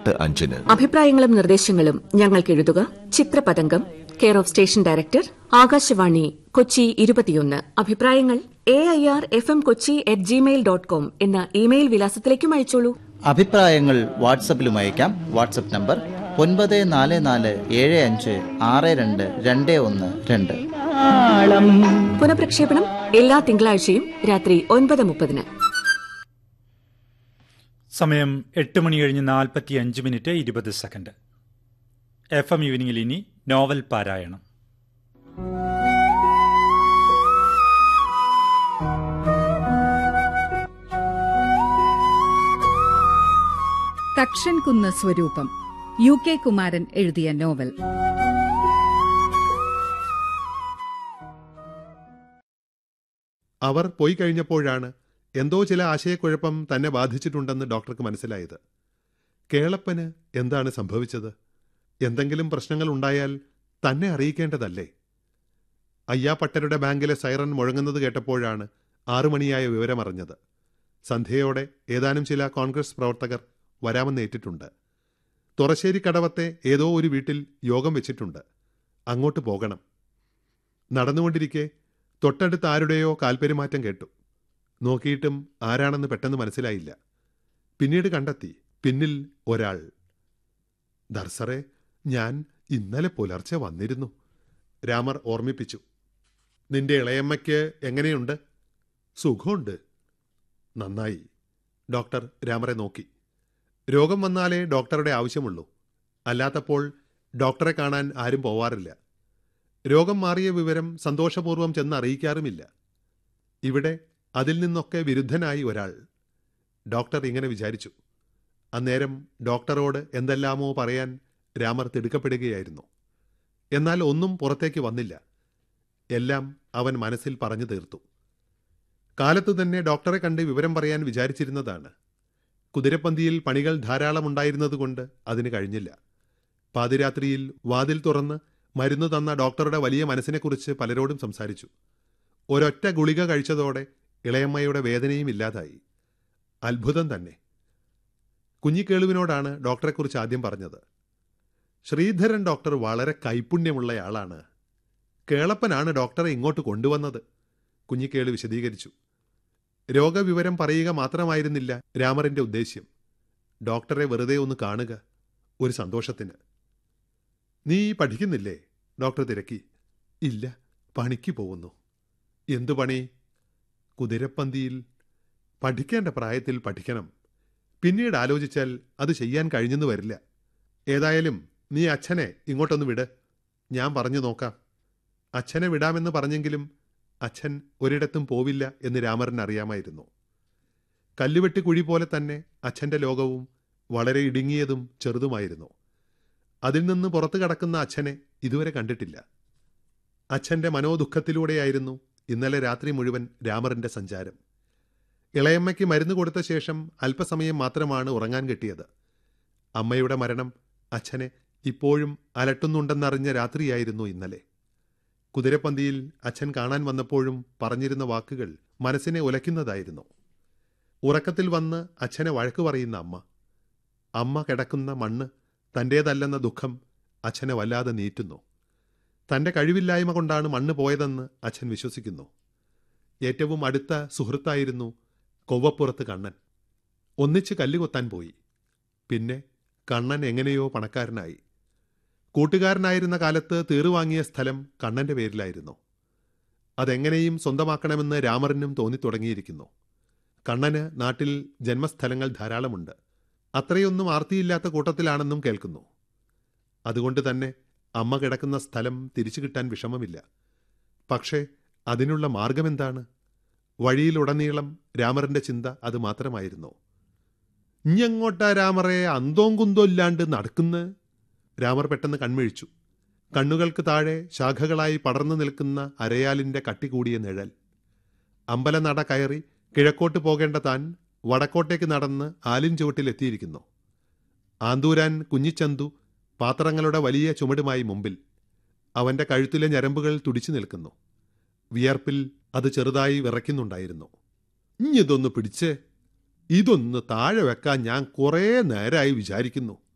8:5-ന്. അഭിപ്രായങ്ങളും നിർദ്ദേശങ്ങളും ഞങ്ങൾക്ക് എഴുതുക. ചിത്രപതംഗം, care of station director, Akashvani, Kochi 21. അഭിപ്രായങ്ങൾ AIRFMKochi@gmail.com എന്ന ഇമെയിൽ വിലാസത്തിലേക്കും അയച്ചോളൂ. അഭിപ്രായങ്ങൾ വാട്സപ്പിലും അയക്കാം. WhatsApp number 9445652212. പുനഃപ്രക്ഷേപണം എല്ലാ തിങ്കളാഴ്ചയും രാത്രി 9:30. സമയം 8 മണി കഴിഞ്ഞ് 45 മിനിറ്റ് 20 സെക്കൻഡ്. FM ഈവനിങ്ങിൽ ഇനി നോവൽ പാരായണം. തക്ഷൻകുന്ന് സ്വരൂപം, UK കുമാരൻ എഴുതിയ നോവൽ. അവർ പോയി കഴിഞ്ഞപ്പോഴാണ് എന്തോ ചില ആശയക്കുഴപ്പം തന്നെ ബാധിച്ചിട്ടുണ്ടെന്ന് ഡോക്ടർക്ക് മനസ്സിലായത്. കേളപ്പന് എന്താണ് സംഭവിച്ചത്? എന്തെങ്കിലും പ്രശ്നങ്ങൾ ഉണ്ടായാൽ തന്നെ അറിയിക്കേണ്ടതല്ലേ? അയ്യാപ്പട്ടരുടെ ബാങ്കിലെ സൈറൻ മുഴങ്ങുന്നത് കേട്ടപ്പോഴാണ് 6 മണിയായ വിവരമറിഞ്ഞത്. സന്ധ്യയോടെ ഏതാനും ചില കോൺഗ്രസ് പ്രവർത്തകർ വരാമെന്നേറ്റിട്ടുണ്ട്. തുറശ്ശേരി കടവത്തെ ഏതോ ഒരു വീട്ടിൽ യോഗം വെച്ചിട്ടുണ്ട്. അങ്ങോട്ട് പോകണം. നടന്നുകൊണ്ടിരിക്കെ തൊട്ടടുത്ത് ആരുടെയോ കാൽപ്പെരുമാറ്റം കേട്ടു. നോക്കിയിട്ടും ആരാണെന്ന് പെട്ടെന്ന് മനസ്സിലായില്ല. പിന്നീട് കണ്ടെത്തി, പിന്നിൽ ഒരാൾ. ദർസറെ, ഞാൻ ഇന്നലെ പുലർച്ചെ വന്നിരുന്നു, രാമർ ഓർമ്മിപ്പിച്ചു. നിന്റെ ഇളയമ്മയ്ക്ക് എങ്ങനെയുണ്ട്? സുഖമുണ്ട്. നന്നായി. ഡോക്ടർ രാമറെ നോക്കി. രോഗം വന്നാലേ ഡോക്ടറുടെ ആവശ്യമുള്ളൂ. അല്ലാത്തപ്പോൾ ഡോക്ടറെ കാണാൻ ആരും പോവാറില്ല. രോഗം മാറിയ വിവരം സന്തോഷപൂർവ്വം ചെന്ന് അറിയിക്കാറുമില്ല. ഇവിടെ അതിൽ നിന്നൊക്കെ വിരുദ്ധനായി ഒരാൾ. ഡോക്ടർ ഇങ്ങനെ വിചാരിച്ചു. അന്നേരം ഡോക്ടറോട് എന്തെല്ലാമോ പറയാൻ രാമർ തിടുക്കപ്പെടുകയായിരുന്നു. എന്നാൽ ഒന്നും പുറത്തേക്ക് വന്നില്ല. എല്ലാം അവൻ മനസ്സിൽ പറഞ്ഞു തീർത്തു. കാലത്തു തന്നെ ഡോക്ടറെ കണ്ട് വിവരം പറയാൻ വിചാരിച്ചിരുന്നതാണ്. കുതിരപ്പന്തിയിൽ പണികൾ ധാരാളമുണ്ടായിരുന്നതുകൊണ്ട് അതിന് കഴിഞ്ഞില്ല. പാതിരാത്രിയിൽ വാതിൽ തുറന്ന് മരുന്ന് തന്ന ഡോക്ടറുടെ വലിയ മനസ്സിനെക്കുറിച്ച് പലരോടും സംസാരിച്ചു. ഒരൊറ്റ ഗുളിക കഴിച്ചതോടെ ഇളയമ്മയുടെ വേദനയും ഇല്ലാതായി. അത്ഭുതം തന്നെ. കുഞ്ഞിക്കേളുവിനോടാണ് ഡോക്ടറെക്കുറിച്ച് ആദ്യം പറഞ്ഞത്. ശ്രീധരൻ ഡോക്ടർ വളരെ കൈപുണ്യമുള്ളയാളാണ്. കേളപ്പനാണ് ഡോക്ടറെ ഇങ്ങോട്ട് കൊണ്ടുവന്നത്, കുഞ്ഞിക്കേളു വിശദീകരിച്ചു. രോഗവിവരം പറയുക മാത്രമായിരുന്നില്ല രാമറിന്റെ ഉദ്ദേശ്യം. ഡോക്ടറെ വെറുതെ ഒന്ന് കാണുക, ഒരു സന്തോഷത്തിന്. നീ പഠിക്കുന്നില്ലേ? ഡോക്ടർ തിരക്കി. ഇല്ല, പണിക്ക് പോകുന്നു. എന്തു പണി? കുതിരപ്പന്തിയിൽ. പഠിക്കേണ്ട പ്രായത്തിൽ പഠിക്കണം. പിന്നീട് ആലോചിച്ചാൽ അത് ചെയ്യാൻ കഴിഞ്ഞെന്ന് വരില്ല. ഏതായാലും നീ അച്ഛനെ ഇങ്ങോട്ടൊന്ന് വിട്, ഞാൻ പറഞ്ഞു നോക്കാം. അച്ഛനെ വിടാമെന്ന് പറഞ്ഞെങ്കിലും അച്ഛൻ ഒരിടത്തും പോവില്ല എന്ന് രാമറിന് അറിയാമായിരുന്നു. കല്ലുവെട്ടി കുഴി പോലെ തന്നെ അച്ഛൻ്റെ ലോകവും വളരെ ഇടുങ്ങിയതും ചെറുതുമായിരുന്നു. അതിൽ നിന്ന് പുറത്തു കടക്കുന്ന അച്ഛനെ ഇതുവരെ കണ്ടിട്ടില്ല. അച്ഛൻ്റെ മനോദുഃഖത്തിലൂടെയായിരുന്നു ഇന്നലെ രാത്രി മുഴുവൻ രാമറിൻ്റെ സഞ്ചാരം. ഇളയമ്മയ്ക്ക് മരുന്ന് കൊടുത്ത ശേഷം അല്പസമയം മാത്രമാണ് ഉറങ്ങാൻ കിട്ടിയത്. അമ്മയുടെ മരണം അച്ഛനെ ഇപ്പോഴും അലട്ടുന്നുണ്ടെന്നറിഞ്ഞ രാത്രിയായിരുന്നു ഇന്നലെ. കുതിരപ്പന്തിയിൽ അച്ഛൻ കാണാൻ വന്നപ്പോഴും പറഞ്ഞിരുന്ന വാക്കുകൾ മനസ്സിനെ ഉലയ്ക്കുന്നതായിരുന്നു. ഉറക്കത്തിൽ വന്ന് അച്ഛനെ വഴക്കു പറയുന്ന അമ്മ. അമ്മ കിടക്കുന്ന മണ്ണ് തൻ്റേതല്ലെന്ന ദുഃഖം അച്ഛനെ വല്ലാതെ നീറ്റുന്നു. തൻ്റെ കഴിവില്ലായ്മ കൊണ്ടാണ് മണ്ണ് പോയതെന്ന് അച്ഛൻ വിശ്വസിക്കുന്നു. ഏറ്റവും അടുത്ത സുഹൃത്തായിരുന്നു കൊവ്വപ്പുറത്ത് കണ്ണൻ. ഒന്നിച്ച് കല്ലുകൊത്താൻ പോയി. പിന്നെ കണ്ണൻ എങ്ങനെയോ പണക്കാരനായി. കൂട്ടുകാരനായിരുന്ന കാലത്ത് തീറുവാങ്ങിയ സ്ഥലം കണ്ണൻ്റെ പേരിലായിരുന്നു. അതെങ്ങനെയും സ്വന്തമാക്കണമെന്ന് രാമറിനും തോന്നിത്തുടങ്ങിയിരിക്കുന്നു. കണ്ണന് നാട്ടിൽ ജന്മസ്ഥലങ്ങൾ ധാരാളമുണ്ട്. അത്രയൊന്നും ആർത്തിയില്ലാത്ത കൂട്ടത്തിലാണെന്നും കേൾക്കുന്നു. അതുകൊണ്ട് തന്നെ അമ്മ കിടക്കുന്ന സ്ഥലം തിരിച്ചു കിട്ടാൻ വിഷമമില്ല. പക്ഷേ അതിനുള്ള മാർഗമെന്താണ്? വഴിയിലുടനീളം രാമറിൻ്റെ ചിന്ത അത് മാത്രമായിരുന്നു. ഇഞ്ഞെങ്ങോട്ടാ രാമറെ അന്തോം കുന്തോ ഇല്ലാണ്ട് നടക്കുന്ന്? രാമർ പെട്ടെന്ന് കൺമിഴിച്ചു. കണ്ണുകൾക്ക് താഴെ ശാഖകളായി പടർന്നു നിൽക്കുന്ന അരയാലിൻ്റെ കട്ടികൂടിയ നിഴൽ. അമ്പലനട കയറി കിഴക്കോട്ട് പോകേണ്ട താൻ വടക്കോട്ടേക്ക് നടന്ന് ആലിൻ ചുവട്ടിലെത്തിയിരിക്കുന്നു. ആന്തൂരാൻ കുഞ്ഞിച്ചന്തു പാത്രങ്ങളുടെ വലിയ ചുമടുമായി മുമ്പിൽ. അവൻ്റെ കഴുത്തിലെ ഞരമ്പുകൾ തുടിച്ചു നിൽക്കുന്നു. വിയർപ്പിൽ അത് ചെറുതായി വിറയ്ക്കുന്നുണ്ടായിരുന്നു. ഇഞ്ഞിതൊന്ന് പിടിച്ചേ, ഇതൊന്ന് താഴെ വെക്കാൻ ഞാൻ കുറേ നേരമായി വിചാരിക്കുന്നു.